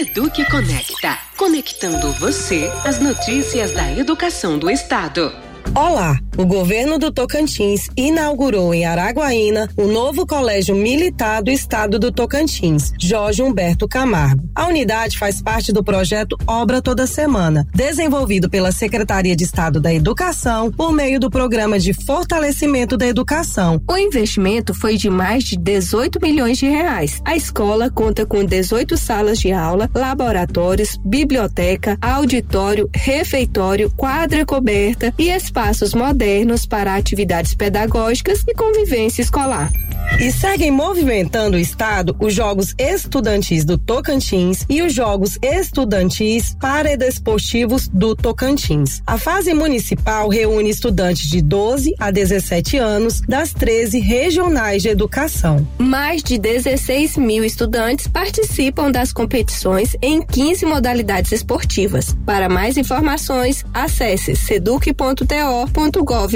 Seduc Conecta, conectando você às notícias da educação do estado. Olá! O governo do Tocantins inaugurou em Araguaína o novo Colégio Militar do Estado do Tocantins, Jorge Humberto Camargo. A unidade faz parte do projeto Obra Toda Semana, desenvolvido pela Secretaria de Estado da Educação por meio do Programa de Fortalecimento da Educação. O investimento foi de mais de 18 milhões de reais. A escola conta com 18 salas de aula, laboratórios, biblioteca, auditório, refeitório, quadra coberta e espaços modernos para atividades pedagógicas e convivência escolar. E seguem movimentando o estado os Jogos Estudantis do Tocantins e os Jogos Estudantis Paradesportivos do Tocantins. A fase municipal reúne estudantes de 12 a 17 anos das 13 regionais de educação. Mais de 16 mil estudantes participam das competições em 15 modalidades esportivas. Para mais informações, acesse seduc.to.gov.br.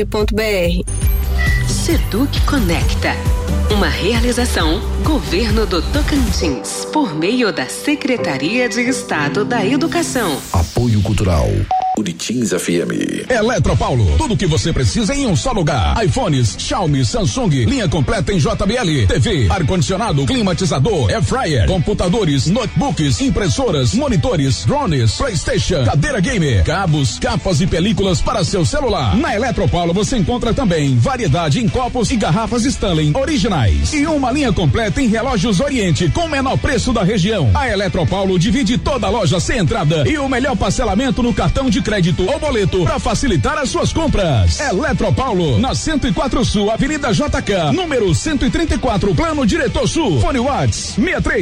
Seduc Conecta, uma realização Governo do Tocantins, por meio da Secretaria de Estado da Educação. Apoio Cultural Unitins FM. Eletropaulo, tudo que você precisa em um só lugar. iPhones, Xiaomi, Samsung, linha completa em JBL, TV, ar-condicionado, climatizador, air fryer, computadores, notebooks, impressoras, monitores, drones, PlayStation, cadeira gamer, cabos, capas e películas para seu celular. Na Eletropaulo você encontra também variedade em copos e garrafas Stanley originais e uma linha completa em relógios Oriente com o menor preço da região. A Eletropaulo divide toda a loja sem entrada e o melhor parcelamento no cartão de crédito ou boleto para facilitar as suas compras. Eletropaulo, na 104 Sul, Avenida JK, número 134, Plano Diretor Sul. Fone Whats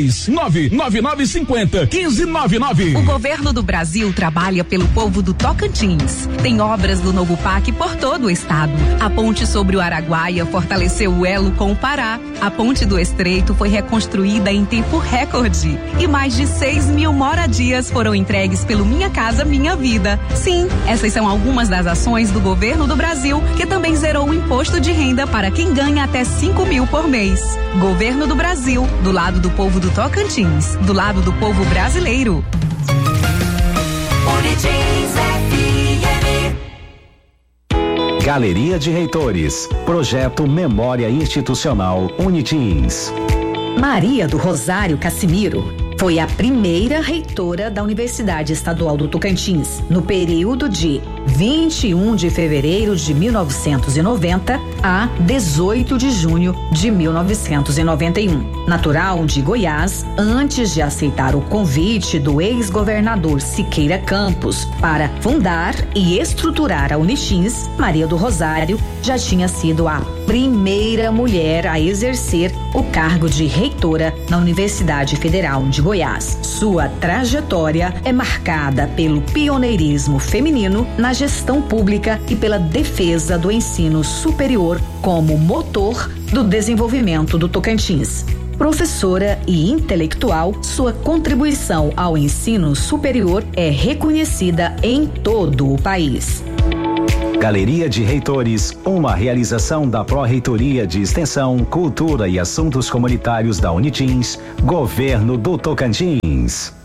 63999501599. O governo do Brasil trabalha pelo povo do Tocantins. Tem obras do novo PAC por todo o estado. A ponte sobre o Araguaia fortaleceu o elo com o Pará. A ponte do Estreito foi reconstruída em tempo recorde. E mais de 6 mil moradias foram entregues pelo Minha Casa Minha Vida. Sim, essas são algumas das ações do governo do Brasil, que também zerou o imposto de renda para quem ganha até 5 mil por mês. Governo do Brasil, do lado do povo do Tocantins, do lado do povo brasileiro. Galeria de Reitores, Projeto Memória Institucional Unitins. Maria do Rosário Cassimiro foi a primeira reitora da Universidade Estadual do Tocantins, no período de 21 de fevereiro de 1990 a 18 de junho de 1991. Natural de Goiás, antes de aceitar o convite do ex-governador Siqueira Campos para fundar e estruturar a Unitins, Maria do Rosário já tinha sido a primeira mulher a exercer o cargo de reitora na Universidade Federal de Goiás. Sua trajetória é marcada pelo pioneirismo feminino na gestão pública e pela defesa do ensino superior como motor do desenvolvimento do Tocantins. Professora e intelectual, sua contribuição ao ensino superior é reconhecida em todo o país. Galeria de Reitores, uma realização da Pró-Reitoria de Extensão, Cultura e Assuntos Comunitários da Unitins, Governo do Tocantins.